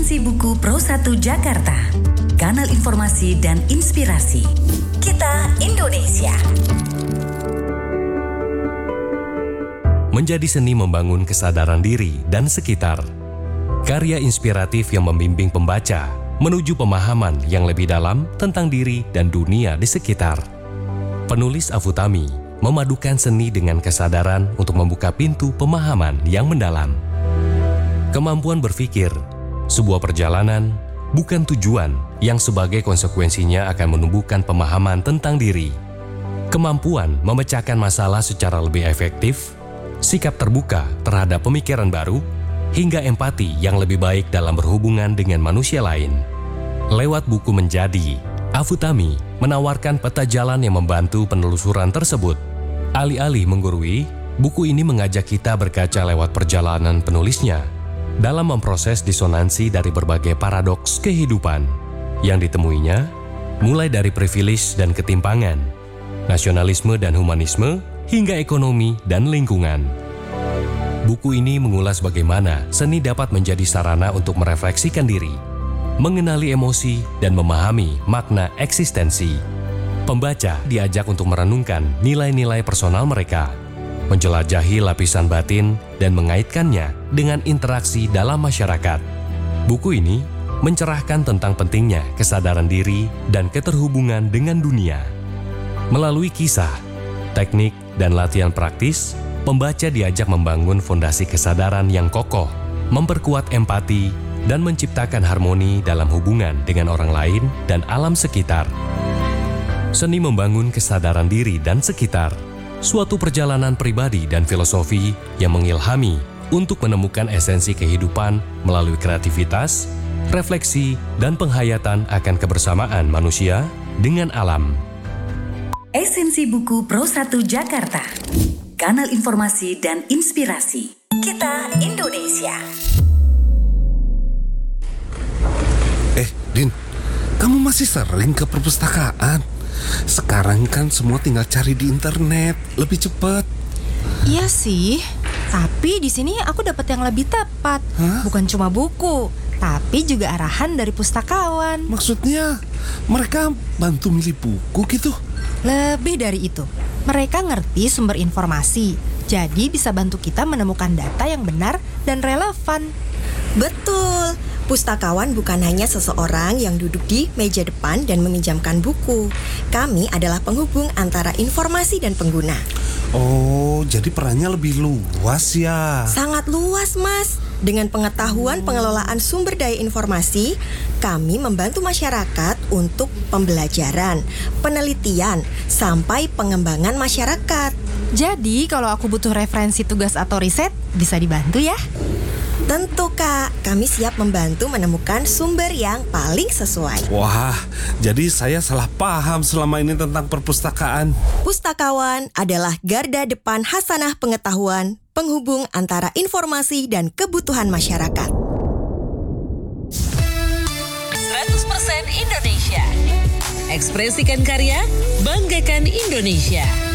Esensi Buku Pro1 Jakarta, kanal informasi dan inspirasi. Kita Indonesia. Menjadi seni membangun kesadaran diri dan sekitar. Karya inspiratif yang membimbing pembaca menuju pemahaman yang lebih dalam tentang diri dan dunia di sekitar. Penulis Afutami memadukan seni dengan kesadaran untuk membuka pintu pemahaman yang mendalam. Kemampuan berpikir, sebuah perjalanan, bukan tujuan yang sebagai konsekuensinya akan menumbuhkan pemahaman tentang diri. Kemampuan memecahkan masalah secara lebih efektif, sikap terbuka terhadap pemikiran baru, hingga empati yang lebih baik dalam berhubungan dengan manusia lain. Lewat buku Menjadi, Afutami menawarkan peta jalan yang membantu penelusuran tersebut. Alih-alih menggurui, buku ini mengajak kita berkaca lewat perjalanan penulisnya dalam memproses disonansi dari berbagai paradoks kehidupan yang ditemuinya, mulai dari privilege dan ketimpangan, nasionalisme dan humanisme, hingga ekonomi dan lingkungan. Buku ini mengulas bagaimana seni dapat menjadi sarana untuk merefleksikan diri, mengenali emosi, dan memahami makna eksistensi. Pembaca diajak untuk merenungkan nilai-nilai personal mereka, menjelajahi lapisan batin, dan mengaitkannya dengan interaksi dalam masyarakat. Buku ini mencerahkan tentang pentingnya kesadaran diri dan keterhubungan dengan dunia. Melalui kisah, teknik, dan latihan praktis, pembaca diajak membangun fondasi kesadaran yang kokoh, memperkuat empati, dan menciptakan harmoni dalam hubungan dengan orang lain dan alam sekitar. Seni membangun kesadaran diri dan sekitar, suatu perjalanan pribadi dan filosofi yang mengilhami untuk menemukan esensi kehidupan melalui kreativitas, refleksi, dan penghayatan akan kebersamaan manusia dengan alam. Esensi Buku Pro1 Jakarta, kanal informasi dan inspirasi. Kita Indonesia. Din, kamu masih sering ke perpustakaan? Sekarang kan semua tinggal cari di internet, lebih cepat. Iya sih, tapi di sini aku dapat yang lebih tepat. Bukan cuma buku, tapi juga arahan dari pustakawan. Maksudnya, mereka bantu milih buku gitu? Lebih dari itu, mereka ngerti sumber informasi, jadi bisa bantu kita menemukan data yang benar dan relevan. Betul. Pustakawan bukan hanya seseorang yang duduk di meja depan dan meminjamkan buku. Kami adalah penghubung antara informasi dan pengguna. Oh, jadi perannya lebih luas ya? Sangat luas, Mas. Dengan pengetahuan pengelolaan sumber daya informasi, kami membantu masyarakat untuk pembelajaran, penelitian, sampai pengembangan masyarakat. Jadi kalau aku butuh referensi tugas atau riset, bisa dibantu ya? Tentu, Kak. Kami siap membantu menemukan sumber yang paling sesuai. Wah, jadi saya salah paham selama ini tentang perpustakaan. Pustakawan adalah garda depan hasanah pengetahuan, penghubung antara informasi dan kebutuhan masyarakat. 100% Indonesia. Ekspresikan karya, banggakan Indonesia.